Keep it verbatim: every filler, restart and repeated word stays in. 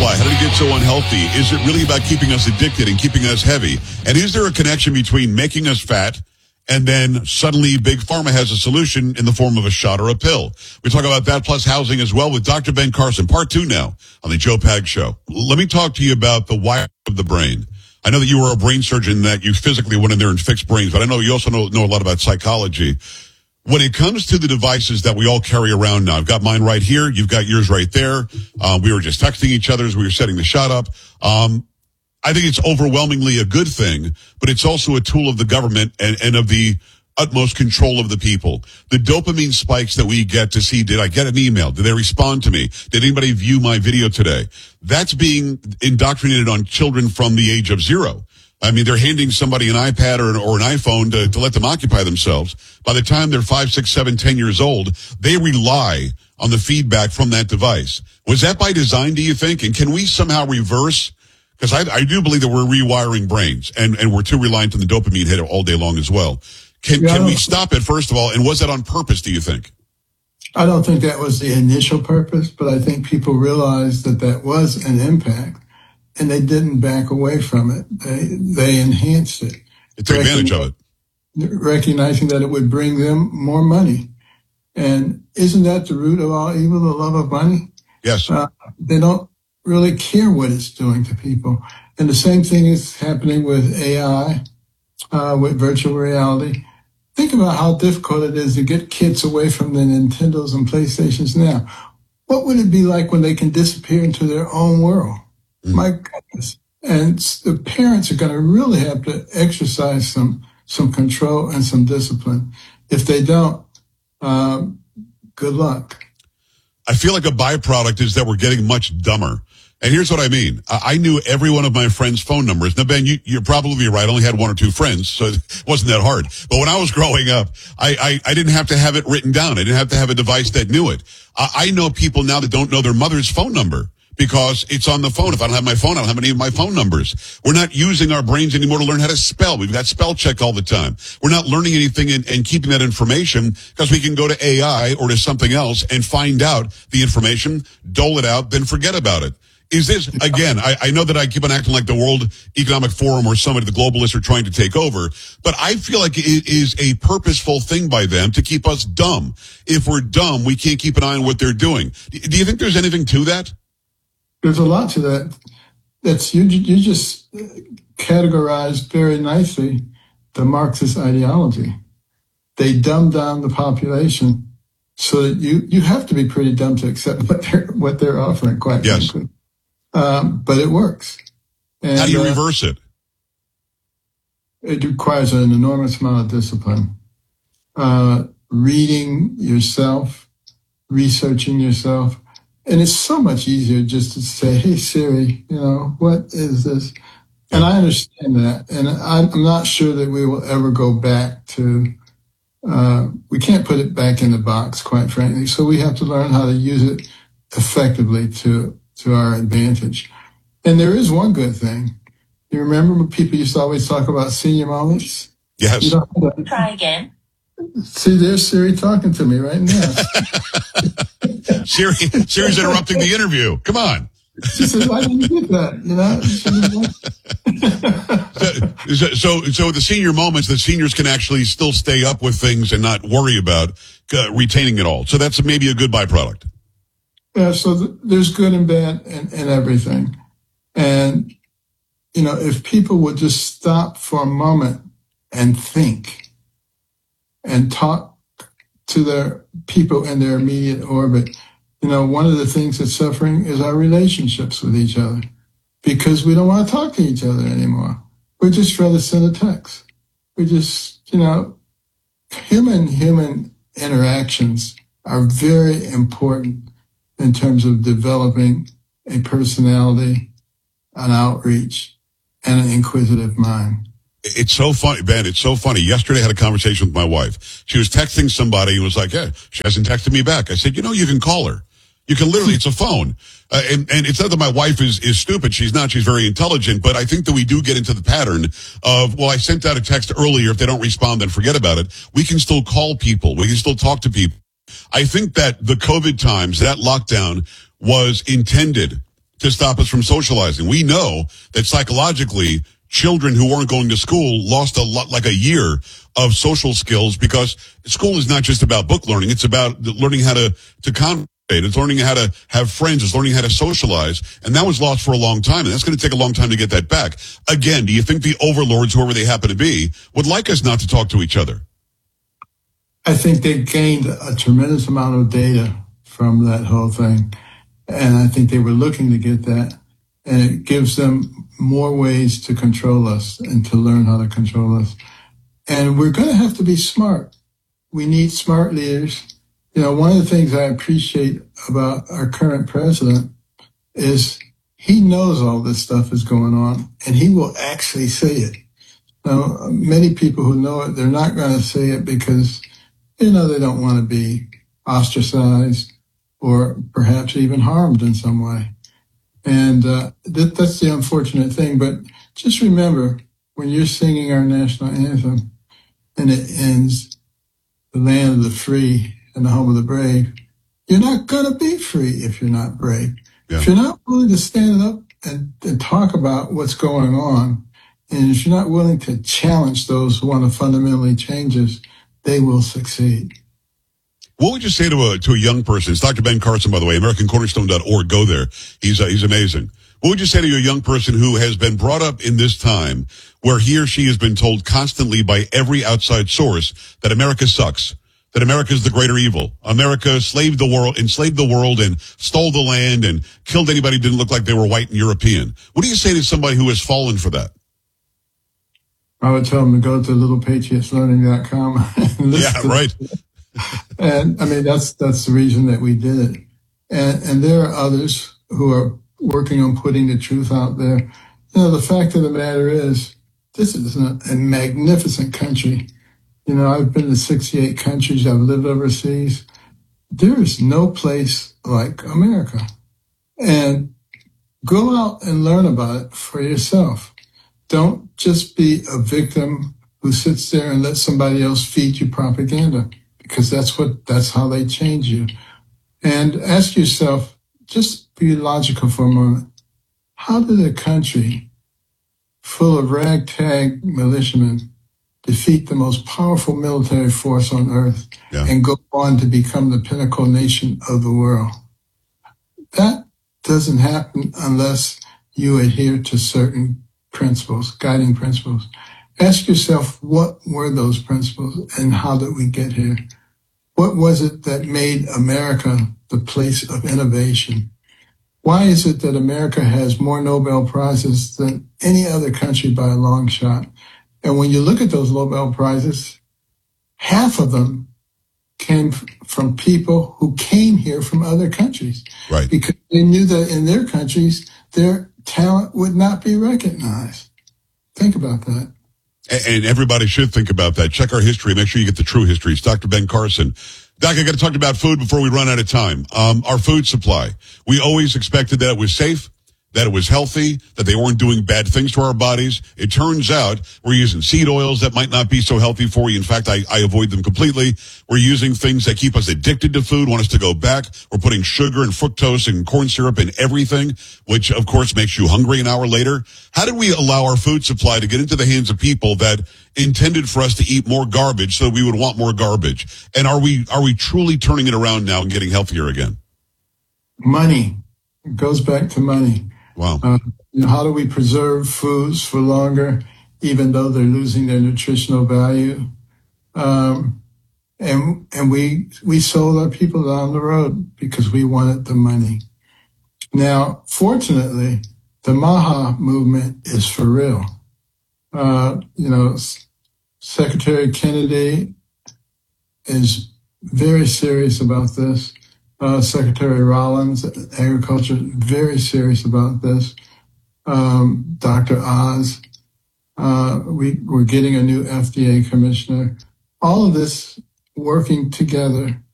supply? How did it get so unhealthy? Is it really about keeping us addicted and keeping us heavy? And is there a connection between making us fat and then suddenly Big Pharma has a solution in the form of a shot or a pill? We talk about that plus housing as well with Doctor Ben Carson, part two now on the Joe Pag Show. Let me talk to you about the wire of the brain. I know that you were a brain surgeon, that you physically went in there and fixed brains, but I know you also know, know a lot about psychology. When it comes to the devices that we all carry around now, I've got mine right here. You've got yours right there. Um, we were just texting each other as we were setting the shot up. Um, I think it's overwhelmingly a good thing, but it's also a tool of the government and, and of the utmost control of the people. The dopamine spikes that we get to see, did I get an email? Did they respond to me? Did anybody view my video today? That's being indoctrinated on children from the age of zero. I mean, they're handing somebody an iPad or an, or an iPhone to, to let them occupy themselves. By the time they're five, six, seven, ten years old, they rely on the feedback from that device. Was that by design, do you think? And can we somehow reverse? Because I, I do believe that we're rewiring brains, and, and we're too reliant on the dopamine hit all day long as well. Can, yeah, can we stop it, first of all? And was that on purpose, do you think? I don't think that was the initial purpose, but I think people realized that that was an impact. And they didn't back away from it. They they enhanced it. They took advantage of it. Recognizing that it would bring them more money. And isn't that the root of all evil, the love of money? Yes. Uh, they don't really care what it's doing to people. And the same thing is happening with A I, uh, with virtual reality. Think about how difficult it is to get kids away from the Nintendos and PlayStations now. What would it be like when they can disappear into their own world? My goodness. And the parents are going to really have to exercise some some control and some discipline. If they don't, um, good luck. I feel like a byproduct is that we're getting much dumber. And here's what I mean. I knew every one of my friends' phone numbers. Now, Ben, you, you're probably right. I only had one or two friends, so it wasn't that hard. But when I was growing up, I, I, I didn't have to have it written down. I didn't have to have a device that knew it. I, I know people now that don't know their mother's phone number, because it's on the phone. If I don't have my phone, I don't have any of my phone numbers. We're not using our brains anymore to learn how to spell. We've got spell check all the time. We're not learning anything and, and keeping that information because we can go to A I or to something else and find out the information, dole it out, then forget about it. Is this, again, I, I know that I keep on acting like the World Economic Forum or somebody, the globalists are trying to take over, but I feel like it is a purposeful thing by them to keep us dumb. If we're dumb, we can't keep an eye on what they're doing. Do you think there's anything to that? There's a lot to that. That's you. You just categorized very nicely the Marxist ideology. They dumb down the population so that you you have to be pretty dumb to accept what they're what they're offering. Quite yes. frankly, um, but it works. And, how do you uh, reverse it? It requires an enormous amount of discipline. Uh, reading yourself, researching yourself. And it's so much easier just to say, hey, Siri, you know, what is this? And I understand that. And I'm not sure that we will ever go back to, uh, we can't put it back in the box, quite frankly. So we have to learn how to use it effectively to, to our advantage. And there is one good thing. You remember when people used to always talk about senior moments? Yes. You know, try again. See, there's Siri talking to me right now. Siri, Siri's interrupting the interview. Come on. She said, why didn't you get that? You know? so, so, so the senior moments, the seniors can actually still stay up with things and not worry about uh, retaining it all. So that's maybe a good byproduct. Yeah, so th- there's good and bad in, in everything. And, you know, if people would just stop for a moment and think and talk to their people in their immediate orbit, you know, one of the things that's suffering is our relationships with each other because we don't want to talk to each other anymore. We just rather send a text. We just, you know, human-human interactions are very important in terms of developing a personality, an outreach, and an inquisitive mind. It's so funny, Ben. It's so funny. Yesterday I had a conversation with my wife. She was texting somebody and was like, yeah, she hasn't texted me back. I said, you know, you can call her. You can literally, it's a phone. Uh, and, and it's not that my wife is, is stupid. She's not. She's very intelligent. But I think that we do get into the pattern of, well, I sent out a text earlier. If they don't respond, then forget about it. We can still call people. We can still talk to people. I think that the COVID times, that lockdown was intended to stop us from socializing. We know that psychologically, children who weren't going to school lost a lot, like a year of social skills, because school is not just about book learning. It's about learning how to, to conversate. It's learning how to have friends. It's learning how to socialize. And that was lost for a long time. And that's going to take a long time to get that back. Again, do you think the overlords, whoever they happen to be, would like us not to talk to each other? I think they gained a tremendous amount of data from that whole thing. And I think they were looking to get that. And it gives them more ways to control us and to learn how to control us. And we're going to have to be smart. We need smart leaders. You know, one of the things I appreciate about our current president is he knows all this stuff is going on, and he will actually say it. Now, many people who know it, they're not going to say it because, you know, they don't want to be ostracized or perhaps even harmed in some way. And uh, that, that's the unfortunate thing. But just remember, when you're singing our national anthem and it ends, the land of the free and the home of the brave, you're not going to be free if you're not brave. Yeah. If you're not willing to stand up and, and talk about what's going on, and if you're not willing to challenge those who want to fundamentally change us, they will succeed. What would you say to a to a young person? It's Doctor Ben Carson, by the way, American Cornerstone dot org. Go there. He's uh, he's amazing. What would you say to a young person who has been brought up in this time where he or she has been told constantly by every outside source that America sucks, that America is the greater evil, America slaved the world, enslaved the world, and stole the land and killed anybody who didn't look like they were white and European? What do you say to somebody who has fallen for that? I would tell them to go to little patriots learning dot com. Yeah, right. And I mean, that's that's the reason that we did it. And and there are others who are working on putting the truth out there. You know, the fact of the matter is, this is a, a magnificent country. You know, I've been to sixty-eight countries. I've lived overseas. There is no place like America. And go out and learn about it for yourself. Don't just be a victim who sits there and lets somebody else feed you propaganda, because that's what, that's how they change you. And ask yourself, just be logical for a moment. How did a country full of ragtag militiamen defeat the most powerful military force on earth yeah. and go on to become the pinnacle nation of the world? That doesn't happen unless you adhere to certain principles, guiding principles. Ask yourself, what were those principles and how did we get here? What was it that made America the place of innovation? Why is it that America has more Nobel Prizes than any other country by a long shot? And when you look at those Nobel Prizes, half of them came f- from people who came here from other countries. Right. Because they knew that in their countries, their talent would not be recognized. Think about that. And everybody should think about that. Check our history. Make sure you get the true history. It's Doctor Ben Carson. Doc, I got to talk about food before we run out of time. Um, our food supply. We always expected that it was safe, that it was healthy, that they weren't doing bad things to our bodies. It turns out we're using seed oils that might not be so healthy for you. In fact, I, I avoid them completely. We're using things that keep us addicted to food, want us to go back. We're putting sugar and fructose and corn syrup in everything, which of course makes you hungry an hour later. How did we allow our food supply to get into the hands of people that intended for us to eat more garbage so we would want more garbage? And are we, are we truly turning it around now and getting healthier again? Money. It goes back to money. Wow. Uh, you know, how do we preserve foods for longer, even though they're losing their nutritional value? Um, and and we we sold our people down the road because we wanted the money. Now, fortunately, the MAHA movement is for real. Uh, you know, Secretary Kennedy is very serious about this. Uh, Secretary Rollins, Agriculture, very serious about this. Um, Doctor Oz, uh, we, we're getting a new F D A commissioner. All of this working together